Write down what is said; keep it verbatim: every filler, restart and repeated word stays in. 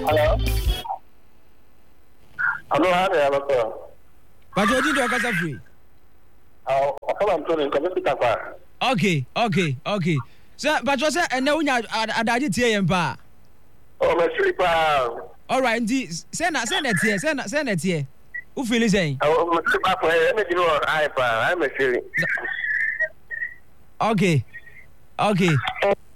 Hello. Hello, how are you? But you did okasa free. Oh, I'm Tony, come to Tapa. Okay, okay, okay. So, but you say and now you adaji tie yempa. Oh, my sleeper. All right, ndi send na send it here, send send it here. Who feel is saying? Oh, my sleeper for him, you know, I I'm a feeling. Okay. Okay.